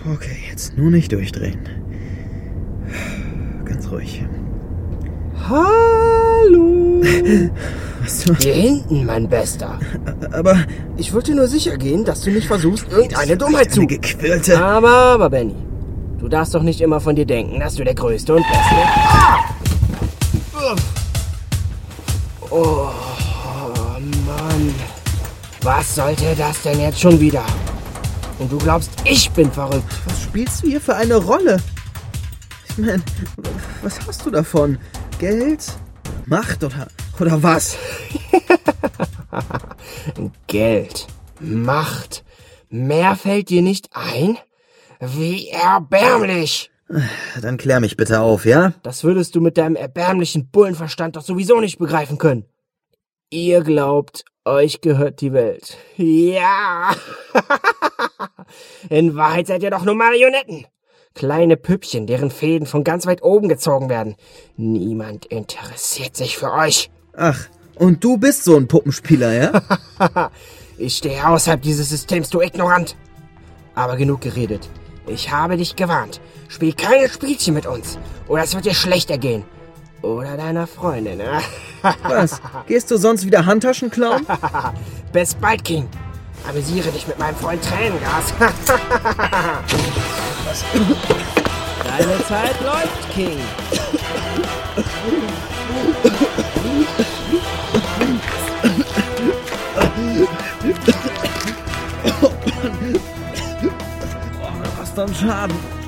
Okay, jetzt nur nicht durchdrehen. Ganz ruhig. Hallo! Was du... Hier hinten, mein Bester. Aber... Ich wollte nur sicher gehen, dass du nicht versuchst, irgendeine Dummheit zu... Eine gequirlte... Aber, Benny, du darfst doch nicht immer von dir denken, dass du der Größte und Beste... Oh, Mann. Was sollte das denn jetzt schon wieder? Und du glaubst, ich bin verrückt. Was spielst du hier für eine Rolle? Ich meine, was hast du davon? Geld? Macht oder was? Geld, Macht. Mehr fällt dir nicht ein? Wie erbärmlich! Dann klär mich bitte auf, ja? Das würdest du mit deinem erbärmlichen Bullenverstand doch sowieso nicht begreifen können. Ihr glaubt, euch gehört die Welt. Ja! In Wahrheit seid ihr doch nur Marionetten. Kleine Püppchen, deren Fäden von ganz weit oben gezogen werden. Niemand interessiert sich für euch. Ach, und du bist so ein Puppenspieler, ja? Ich stehe außerhalb dieses Systems, du Ignorant. Aber genug geredet. Ich habe dich gewarnt. Spiel keine Spielchen mit uns, oder es wird dir schlecht ergehen. Oder deiner Freundin. Was? Gehst du sonst wieder Handtaschen klauen? Bis bald, King. Amüsiere dich mit meinem Freund Tränengas. Deine Zeit läuft, King. Was dann Schaden?